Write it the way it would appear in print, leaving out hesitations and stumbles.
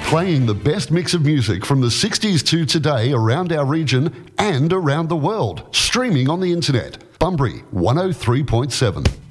Playing the best mix of music from the 60s to today around our region and around the world. Streaming on the internet. Bunbury 103.7.